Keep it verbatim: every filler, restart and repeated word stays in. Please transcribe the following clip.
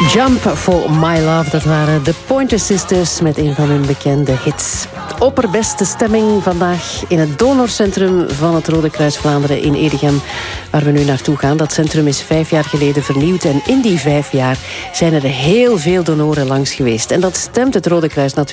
Jump for My Love, dat waren de Pointer Sisters met een van hun bekende hits. Opperbeste stemming vandaag in het donorcentrum van het Rode Kruis Vlaanderen in Edegem, waar we nu naartoe gaan. Dat centrum is vijf jaar geleden vernieuwd en in die vijf jaar zijn er heel veel donoren langs geweest. En dat stemt het Rode Kruis natuurlijk